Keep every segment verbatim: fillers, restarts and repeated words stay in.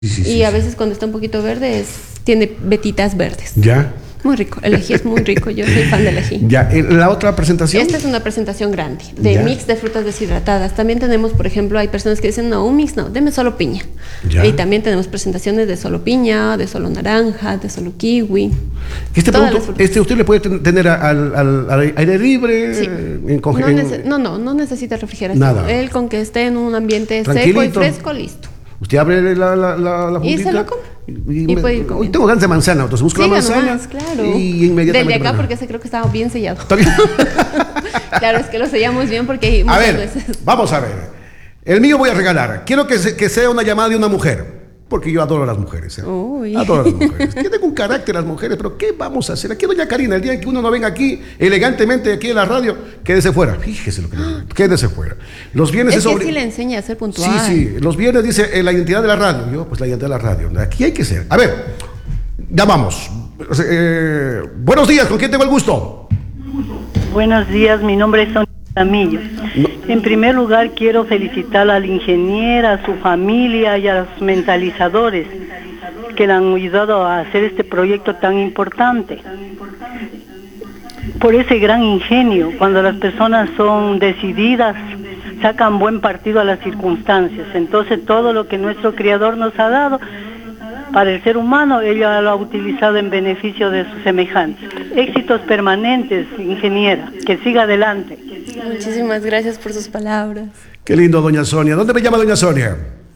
Sí, sí, y sí, a sí. veces cuando está un poquito verde es, tiene vetitas verdes. Ya. Muy rico, el ají es muy rico, yo soy fan del ají. Ya, eh, la otra presentación. Esta es una presentación grande, de Ya. mix de frutas deshidratadas. También tenemos, por ejemplo, hay personas que dicen, no, un mix no, deme solo piña. Ya. Y también tenemos presentaciones de solo piña, de solo naranja, de solo kiwi. Este Todas producto, las frutas. este usted le puede ten- tener al, al- al aire libre, Sí. en conge- No, en- nece- no, no, no necesita refrigeración. Nada. Él con que esté en un ambiente seco y Tranquilito. fresco, listo. Usted abre la, la, la, la Y se fundita lo come. Y, Y me- puede ir hoy comiendo. tengo ganas de manzana, entonces busco la Siga manzana. nomás, claro. Y inmediatamente. Del de acá, preparo. porque ese creo que estaba bien sellado. Está bien. Claro, es que lo sellamos bien porque A muchas ver, veces. vamos a ver. El mío voy a regalar. Quiero que, se- que sea una llamada de una mujer. Porque yo adoro a las mujeres. ¿eh? Uy. Adoro a las mujeres. Tienen un carácter las mujeres, pero ¿qué vamos a hacer? Aquí, doña Karina, el día en que uno no venga aquí elegantemente aquí en la radio, quédese fuera. Fíjese lo que le digo. Quédese fuera. Los viernes Es es que obli- sí le enseña a ser puntual. Sí, sí. Los viernes dice eh, la identidad de la radio. Yo, pues la identidad de la radio. Aquí hay que ser. A ver, ya vamos. O sea, eh, buenos días, ¿con quién tengo el gusto? Buenos días, mi nombre es Sonia Camillo. En primer lugar, quiero felicitar a la ingeniera, a su familia y a los mentalizadores que le han ayudado a hacer este proyecto tan importante. Por ese gran ingenio, cuando las personas son decididas, sacan buen partido a las circunstancias. Entonces, todo lo que nuestro Creador nos ha dado para el ser humano, ella lo ha utilizado en beneficio de sus semejantes. Éxitos permanentes, ingeniera, que siga adelante. Muchísimas gracias por sus palabras. Qué lindo, doña Sonia. ¿Dónde me llama doña Sonia?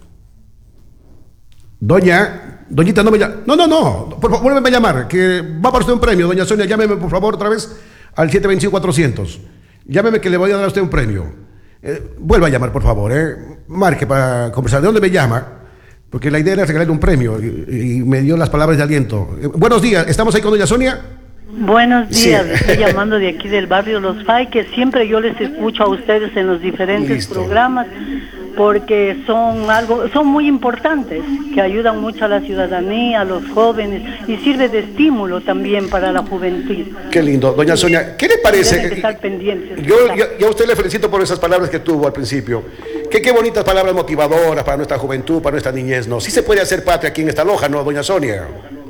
Doña, doñita, no me llama. No, no, no. Por favor, vuélveme a llamar, que va para usted un premio. Doña Sonia, llámeme por favor otra vez al siete dos cinco cuatrocientos. Llámeme que le voy a dar a usted un premio. Eh, vuelva a llamar, por favor. Eh. Marque para conversar. ¿De dónde me llama? Porque la idea era regalarle un premio y, y me dio las palabras de aliento. Eh, buenos días, ¿estamos ahí con doña Sonia? Buenos días, Sí. estoy llamando de aquí del barrio Los Fay, que siempre yo les escucho a ustedes en los diferentes Listo. programas, porque son algo, son muy importantes, que ayudan mucho a la ciudadanía, a los jóvenes, y sirve de estímulo también para la juventud. Qué lindo. Doña Sonia, ¿qué le parece? Deben de estar pendientes. Yo, yo, yo a usted le felicito por esas palabras que tuvo al principio. Qué, qué bonitas palabras motivadoras para nuestra juventud, para nuestra niñez, ¿no? Sí se puede hacer patria aquí en esta loja, ¿no, doña Sonia?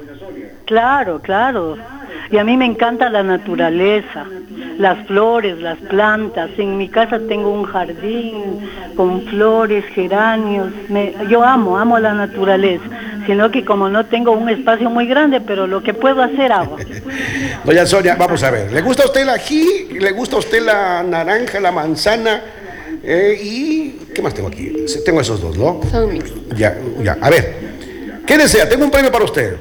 Claro, claro. Y a mí me encanta la naturaleza, las flores, las plantas. En mi casa tengo un jardín con flores, geranios. Me, yo amo, amo la naturaleza. Sino que como no tengo un espacio muy grande, pero lo que puedo hacer hago. Doña Sonia, vamos a ver. ¿Le gusta a usted el ají? ¿Le gusta a usted la naranja, la manzana? Eh, ¿Y qué más tengo aquí? Tengo esos dos, ¿no? Son mix. Ya, ya. A ver, ¿qué desea? Tengo un premio para usted.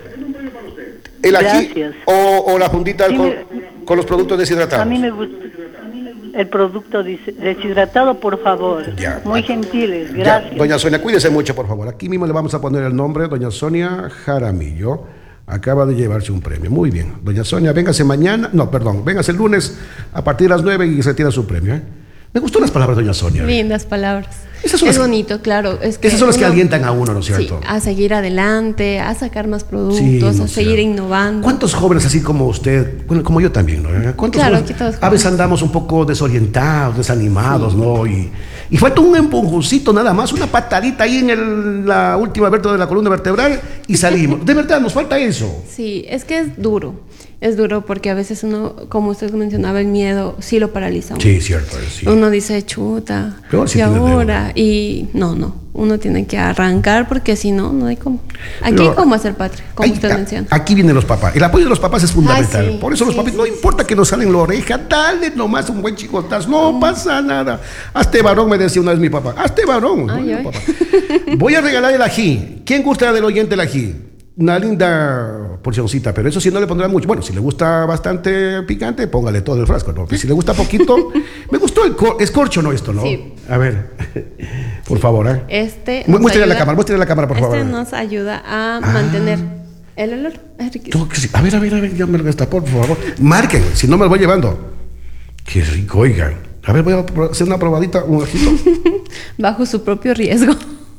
¿El ají Gracias. o, o la fundita Sí, con, me- con los productos deshidratados? A mí me gusta el producto dis- deshidratado, por favor. Ya. Muy gentiles, Ya, gracias. doña Sonia, cuídese mucho, por favor. Aquí mismo le vamos a poner el nombre, doña Sonia Jaramillo. Acaba de llevarse un premio. Muy bien. Doña Sonia, véngase mañana. No, perdón, véngase el lunes a partir de las nueve y retira su premio. ¿eh? Me gustó las palabras de doña Sonia. Lindas palabras. Esas son Es las- bonito, claro. Es que Esas son las que uno- alientan a uno, ¿no es Sí, cierto? a seguir adelante, a sacar más productos, Sí, ¿no a es seguir cierto? innovando. ¿Cuántos jóvenes así como usted, bueno, como yo también, ¿no? ¿Cuántos Claro, jóvenes? aquí todos A veces jóvenes. andamos un poco desorientados, desanimados, ¿no? Y, y falta un empujoncito nada más, una patadita ahí en el- la última vértebra de la columna vertebral y salimos. De verdad, nos falta eso. Sí, es que es duro. Es duro porque a veces uno, como usted mencionaba, el miedo sí lo paraliza. a uno. Sí, cierto. Sí. Uno dice, chuta, Peor si y tiene ahora, y no, no, uno tiene que arrancar porque si no, no hay cómo. Aquí Pero hay cómo hacer patria, como Ahí- usted a- menciona. Aquí vienen los papás. El apoyo de los papás es fundamental. Ah, sí, Por eso los sí, papás, sí, no sí. importa que nos salen la oreja, dale nomás un buen chicotazo, no pasa nada. Hazte varón, me decía una vez mi papá. Hazte varón. Ay, Bueno, ay. papá. Voy a regalar el ají. ¿Quién gusta del oyente el ají? Una linda porcioncita, pero eso sí no le pondrá mucho. Bueno, si le gusta bastante picante, póngale todo el frasco, ¿no? Si le gusta poquito, me gustó el cor- es corcho, ¿no? Esto, ¿no? Sí. A ver, por favor, ¿eh? Este Mu- nos muéstrele a la ayuda- cámara, muéstrele a la cámara, por favor. Este nos ayuda a Ah. mantener el olor. Es riquísimo. Tengo que- A ver, a ver, a ver, ya me lo destapó, por favor. Marquen, si no me lo voy llevando. Qué rico, oigan. A ver, voy a pro- hacer una probadita, un ojito. Bajo su propio riesgo.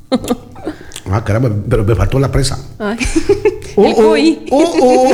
Ah, caramba, pero me faltó la presa. Ay. Oh, El oh, cuy. oh, oh.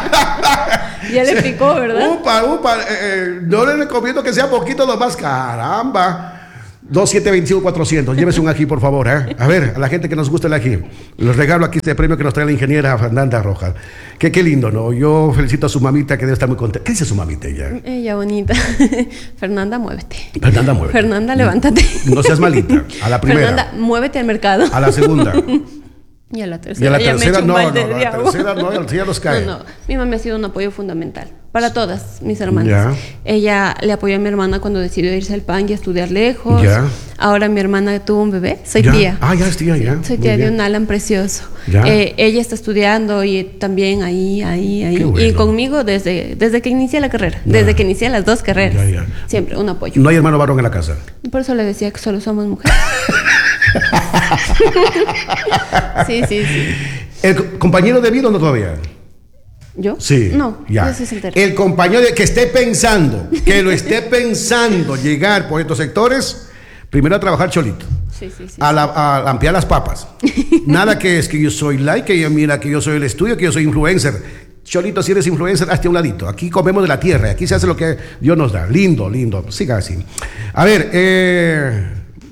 Ya le picó, ¿verdad? Upa, upa, eh, eh, no le recomiendo que sea poquito nomás, caramba. dos siete dos cinco cuatrocientos. Llévese un ají, por favor. ¿eh? A ver, a la gente que nos gusta el ají. Les regalo aquí este premio que nos trae la ingeniera Fernanda Rojas. Qué, qué lindo, ¿no? Yo felicito a su mamita que debe estar muy contenta. ¿Qué dice su mamita ella? Ella bonita. Fernanda, muévete. Fernanda, muévete. Fernanda, levántate. No seas malita. A la primera. Fernanda, muévete al mercado. A la segunda. Y a la tercera. Y a la ya me tercera echo un no, balde no, de la agua. tercera no, ya nos cae. No, no. Mi mamá ha sido un apoyo fundamental para todas mis hermanas. Ya. Ella le apoyó a mi hermana cuando decidió irse al P A N y a estudiar lejos. Ya. Ahora mi hermana tuvo un bebé. Soy Ya. tía. Ah, ya es tía, ya. Soy Muy tía de bien. un Alan precioso. Ya. Eh, ella está estudiando y también ahí, ahí, ahí. Qué bueno. Y conmigo desde, desde que inicié la carrera. Ya. Desde que inicié las dos carreras. Ya, ya. Siempre un apoyo. No hay hermano varón en la casa. Por eso le decía que solo somos mujeres. Sí, sí, sí. ¿El co- compañero de vida o no todavía? ¿Yo? Sí. No, ya. yo soy soltera. El compañero de, que esté pensando, que lo esté pensando llegar por estos sectores, primero a trabajar cholito. Sí, sí, sí. A, la, a ampliar las papas. Nada que es que yo soy like, que yo mira que yo soy el estudio, que yo soy influencer. Cholito, si eres influencer, hazte a un ladito. Aquí comemos de la tierra, aquí se hace lo que Dios nos da. Lindo, lindo. Siga así. A ver, eh,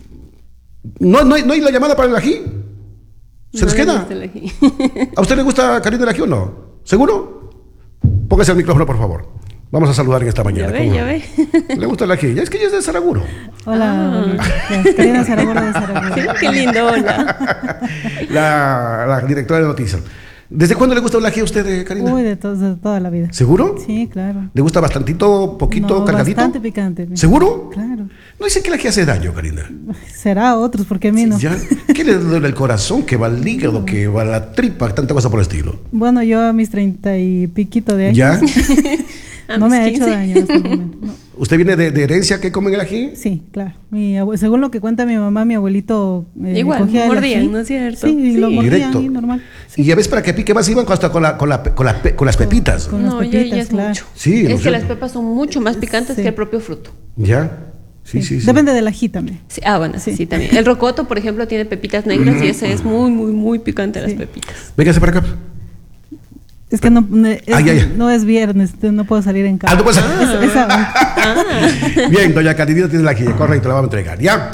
¿no, no, hay, ¿no hay la llamada para el ají? ¿Se les No le queda? gusta el ají. ¿A usted le gusta Karina del ají o no? ¿Seguro? Póngase el micrófono, por favor. Vamos a saludar en esta mañana. Ya ve, ¿Cómo ya no? ve. ¿Le gusta el ají? Ya es que ella es de Saraguro. Hola, ah. Karina Saraguro de Saraguro. Sí, qué lindo, hola. La, la directora de noticias. ¿Desde cuándo le gusta el ají a usted, eh, Karina? Uy, de, to de toda la vida. ¿Seguro? Sí, claro. ¿Le gusta bastantito, poquito, No, cargadito? bastante picante. ¿Seguro? Claro. No dicen que el ají hace daño, Karina. Será a otros, porque a mí no. ¿Ya? ¿Qué le duele el corazón? ¿Que va al hígado? ¿Que va a la tripa? Tanta cosa por el estilo. Bueno, yo a mis treinta y piquito de años. ¿Ya? A No mis me ha hecho quince. daño hasta el momento. No. ¿Usted viene de, de herencia que comen el ají? Sí, claro. Mi abue- según lo que cuenta mi mamá, mi abuelito eh, Igual, cogía el mordían, ají. ¿no es cierto? Sí, y lo Sí. mordían Directo. y normal. Y ya ves, para que pique más iban hasta con, la, con, la, con, la pe- con las pepitas. Con las No, ya, ya pepitas, es claro. mucho. Sí, ¿no es es que cierto? las pepas son mucho más picantes Sí. que el propio fruto. ¿Ya? Sí, sí, sí. Depende del ají también. Sí, ah, bueno, sí. Sí. sí, también. El rocoto, por ejemplo, tiene pepitas negras y ese es muy, muy, muy picante las Sí. pepitas. Véngase para acá. Es que no, no- es, Ah, ya, ya. no es viernes, no puedo salir en casa. Ah, no puede ser. Esa- esa- Bien, doña Caridina tiene la ají, correcto, la vamos a entregar. ¿Ya?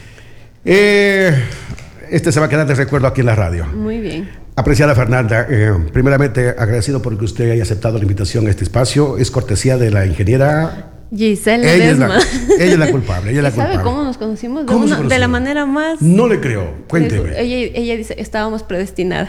Eh, este se va a quedar de recuerdo aquí en la radio. Muy bien. Apreciada Fernanda, eh, primeramente agradecido porque usted haya aceptado la invitación a este espacio. Es cortesía de la ingeniera. Giselle Ella es, la, Ledesma. ella es la culpable, ella es la ¿Y sabe culpable. cómo nos conocimos? De, ¿Cómo se una- de la conocieron? manera más... No le creo, cuénteme. Ella, ella dice, estábamos predestinadas.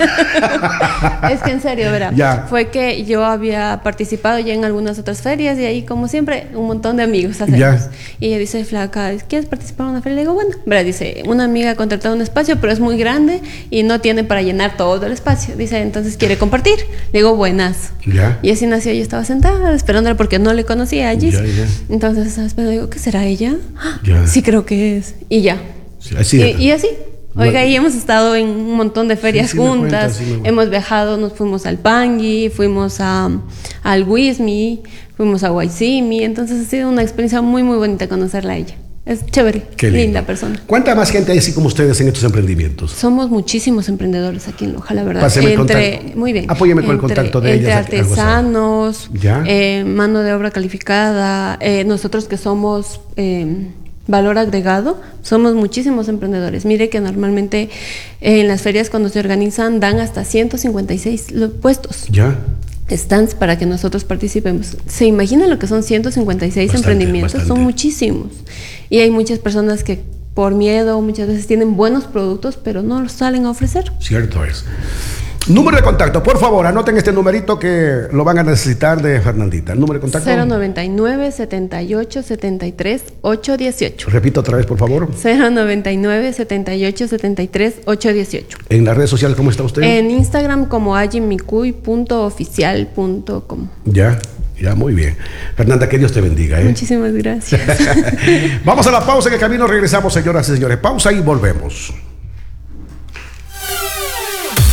Es que en serio, verá. Ya. Fue que yo había participado ya en algunas otras ferias y ahí, como siempre, un montón de amigos hacemos. Ya. Y ella dice, flaca, ¿quieres participar en una feria? Le digo, bueno, verá, dice, una amiga ha contratado un espacio, pero es muy grande y no tiene para llenar todo el espacio. Dice, entonces quiere compartir. Le digo, buenas. Ya. Y así nació, yo estaba sentada esperándola porque no le conocía a Gis. Ya, ya. Entonces estaba esperando, digo, ¿qué será ella? ¡Ah! Ya. Sí, creo que es. Y ya. Sí, así Y, es. y así. Oiga, Bueno. y hemos estado en un montón de ferias Sí, sí me juntas, cuenta, sí me cuenta. hemos viajado, nos fuimos al Pangui, fuimos a, al Wismi, fuimos a Waisimi, entonces ha sido una experiencia muy, muy bonita conocerla a ella. Es chévere, Qué lindo. linda persona. ¿Cuánta más gente hay así como ustedes en estos emprendimientos? Somos muchísimos emprendedores aquí en Loja, la verdad. Páseme el entre, contacto. muy bien. Apóyeme con el Entre- contacto de entre ellas aquí al WhatsApp. artesanos, Ya. eh, mano de obra calificada, eh, nosotros que somos eh, valor agregado, somos muchísimos emprendedores. Mire que normalmente eh, en las ferias cuando se organizan dan hasta ciento cincuenta y seis lo- puestos. ¿Ya? Stands para que nosotros participemos. ¿Se imaginan lo que son ciento cincuenta y seis Bastante, emprendimientos? bastante. Son muchísimos. Y hay muchas personas que por miedo muchas veces tienen buenos productos, pero no los salen a ofrecer. Cierto es. Número de contacto, por favor, anoten este numerito que lo van a necesitar de Fernandita. El número de contacto. cero noventa y nueve, setenta y ocho, setenta y tres, ocho dieciocho. Repito otra vez, por favor. cero noventa y nueve, setenta y ocho, setenta y tres, ocho dieciocho. En las redes sociales, ¿cómo está usted? En Instagram como ajimikuy punto oficial punto com. Ya, ya, muy bien. Fernanda, que Dios te bendiga. ¿eh? Muchísimas gracias. Vamos a la pausa, en el camino regresamos, señoras y señores. Pausa y volvemos.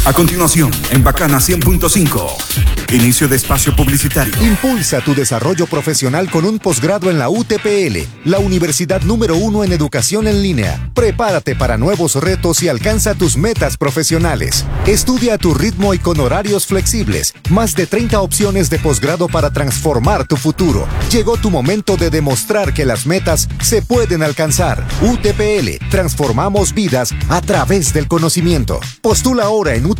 A continuación, en Bacana cien punto cinco, inicio de espacio publicitario. Impulsa tu desarrollo profesional con un posgrado en la U T P L, la universidad número uno en educación en línea. Prepárate para nuevos retos y alcanza tus metas profesionales. Estudia a tu ritmo y con horarios flexibles. Más de treinta opciones de posgrado para transformar tu futuro. Llegó tu momento de demostrar que las metas se pueden alcanzar. U T P L, transformamos vidas a través del conocimiento. Postula ahora en U